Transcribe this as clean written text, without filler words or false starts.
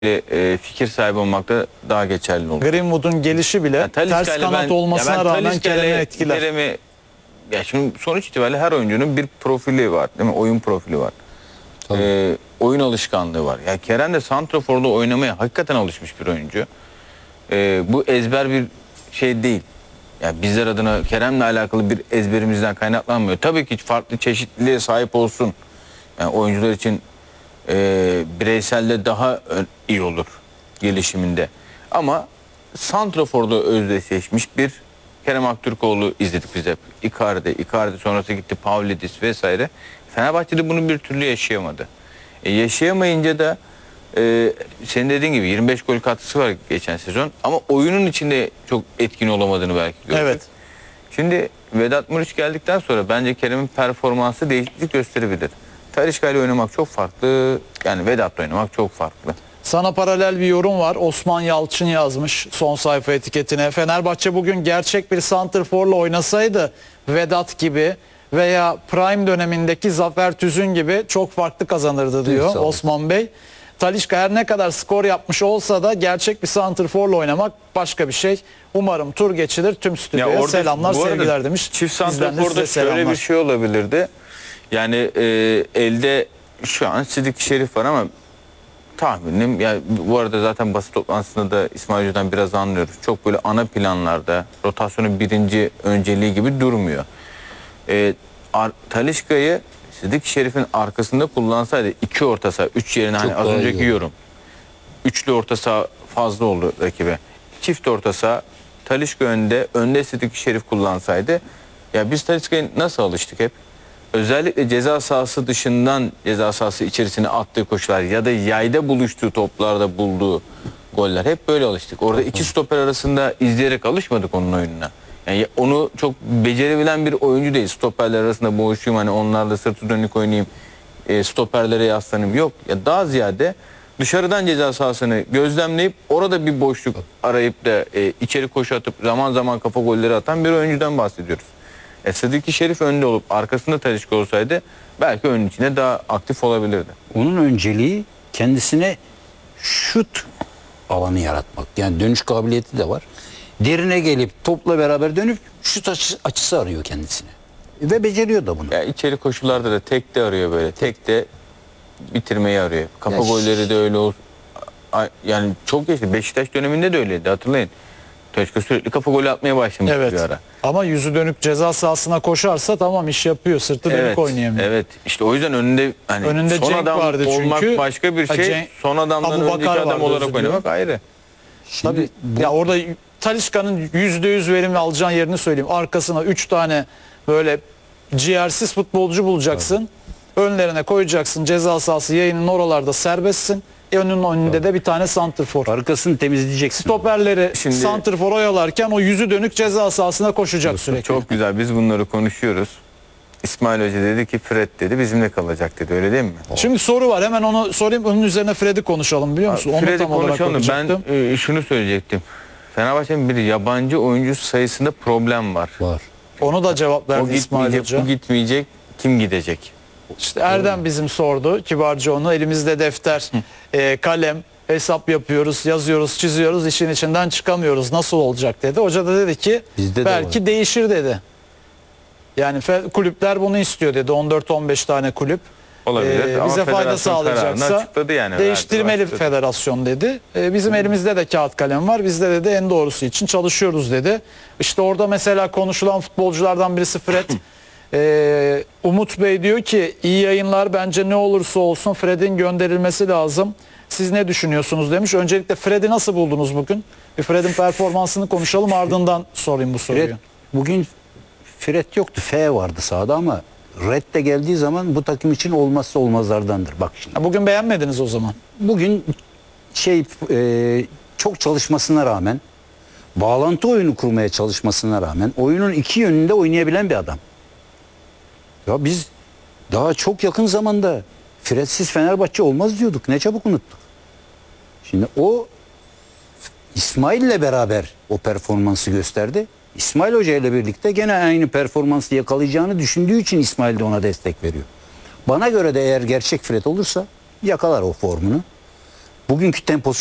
fikir sahibi olmakta daha geçerli olur. Greenwood'un gelişi bile ters kanat olmasına rağmen Kerem'i etkiler. Ya şimdi sonuç itibariyle her oyuncunun bir profili var, değil mi? Oyun profili var. Oyun alışkanlığı var. Ya Kerem de santraforda oynamaya hakikaten alışmış bir oyuncu. Bu ezber bir şey değil. Ya bizler adına Kerem'le alakalı bir ezberimizden kaynaklanmıyor. Tabii ki farklı çeşitliliğe sahip olsun. Yani oyuncular için bireyselde daha iyi olur gelişiminde. Ama santraforda özdeşleşmiş bir Kerem Aktürkoğlu izledik biz hep. Icardi sonrası gitti Pavlidis vesaire. Fenerbahçe'de bunu bir türlü yaşayamadı. Yaşayamayınca da senin dediğin gibi 25 gol katkısı var geçen sezon. Ama oyunun içinde çok etkin olamadığını belki gördük. Evet. Şimdi Vedat Muriç geldikten sonra bence Kerem'in performansı değişiklik gösterebilir. Talisca ile oynamak çok farklı. Yani Vedat'la oynamak çok farklı. Sana paralel bir yorum var. Osman Yalçın yazmış son sayfa etiketine. Fenerbahçe bugün gerçek bir santrforla oynasaydı Vedat gibi veya Prime dönemindeki Zafer Tüzün gibi çok farklı kazanırdı diyor Osman Bey. Talisca her ne kadar skor yapmış olsa da gerçek bir santrforla oynamak başka bir şey. Umarım tur geçilir. Tüm stüdyoya selamlar, sevgiler demiş. Çift santrforda şöyle bir şey olabilirdi. Yani elde şu an Sidik Şerif var ama tahminim, yani bu arada zaten basın toplantısında da İsmail Hoca'dan biraz anlıyoruz. Çok böyle ana planlarda rotasyonun birinci önceliği gibi durmuyor. Talisca'yı Sidik Şerif'in arkasında kullansaydı iki orta saha, 3 yerine hani az önceki yorum. Üçlü orta saha fazla oldu rakibe. Çift orta saha Talisca önde Sidik Şerif kullansaydı, ya biz Talisca'ya nasıl alıştık hep? Özellikle ceza sahası dışından ceza sahası içerisine attığı koşular ya da yayda buluştuğu toplarda bulduğu goller, hep böyle alıştık. Orada iki stoper arasında izleyerek alışmadık onun oyununa. Yani onu çok becerebilen bir oyuncu değil. Stoperler arasında boğuşayım, hani onlarla sırtı dönük oynayayım, stoperlere yaslanayım. Yok. Ya daha ziyade dışarıdan ceza sahasını gözlemleyip orada bir boşluk arayıp da içeri koşu atıp zaman zaman kafa golleri atan bir oyuncudan bahsediyoruz. Sıdık Şerif önde olup arkasında Talisca olsaydı belki önün içinde daha aktif olabilirdi. Onun önceliği kendisine şut alanı yaratmak. Yani dönüş kabiliyeti de var. Derine gelip topla beraber dönüp şut açısı arıyor kendisine. Ve beceriyor da bunu. Ya içeri koşularda da tek de arıyor böyle. Tek de bitirmeyi arıyor. Kafa golleri de öyle olsun. Yani çok geçti. Beşiktaş döneminde de öyleydi, hatırlayın. Talisca sürekli kafa golü atmaya başlamış bir ara. Ama yüzü dönük ceza sahasına koşarsa tamam, iş yapıyor. Sırtı dönük oynayamıyor. Evet. İşte o yüzden önünde son Cenk adam vardı olmak çünkü. başka bir şey. Son adamdan önceki adam olarak oynamak ayrı. Tabii. Ya orada Talisca'nın %100 verimli alacağın yerini söyleyeyim. Arkasına 3 tane böyle ciğersiz futbolcu bulacaksın. Önlerine koyacaksın. Ceza sahası yayının oralarda serbestsin. Önünün önünde de bir tane santrfor. Arkasını temizleyeceksin. Stoperleri santrfor oyalarken o yüzü dönük ceza sahasına koşacak sürekli. Çok güzel, biz bunları konuşuyoruz. İsmail Hoca dedi ki Fred dedi bizimle kalacak dedi, öyle değil mi? Şimdi soru var, hemen onu sorayım, onun üzerine Fred'i konuşalım, biliyor musun? Fred'i konuşalım. Ben şunu söyleyecektim. Fenerbahçe'nin bir yabancı oyuncu sayısında problem var. Onu da cevap verdi İsmail Hoca. Bu gitmeyecek, kim gidecek? İşte Erdem bizim sordu kibarca onu. Elimizde defter, kalem, hesap yapıyoruz, yazıyoruz, çiziyoruz, işin içinden çıkamıyoruz. Nasıl olacak dedi. Hoca da dedi ki belki değişir dedi. Yani kulüpler bunu istiyor dedi. 14-15 tane kulüp. Olabilir. Bize fayda sağlayacaksa yani, değiştirmeli federasyon dedi. Bizim elimizde de kağıt kalem var. Biz de dedi en doğrusu için çalışıyoruz dedi. İşte orada mesela konuşulan futbolculardan birisi Fred. Umut Bey diyor ki iyi yayınlar, bence ne olursa olsun Fred'in gönderilmesi lazım. Siz ne düşünüyorsunuz demiş. Öncelikle Fred'i nasıl buldunuz bugün? Bir Fred'in performansını konuşalım, ardından sorayım bu soruyu. Bugün Fred yoktu. F vardı sahada ama Red de geldiği zaman bu takım için olmazsa olmazlardandır. Bak şimdi. Bugün beğenmediniz o zaman. Bugün çok çalışmasına rağmen, bağlantı oyunu kurmaya çalışmasına rağmen oyunun iki yönünde oynayabilen bir adam. Ya biz daha çok yakın zamanda Fred'siz Fenerbahçe olmaz diyorduk. Ne çabuk unuttuk. Şimdi o İsmail'le beraber o performansı gösterdi. İsmail Hoca ile birlikte gene aynı performansı yakalayacağını düşündüğü için İsmail de ona destek veriyor. Bana göre de eğer gerçek Fred olursa yakalar o formunu. bugünkü temposu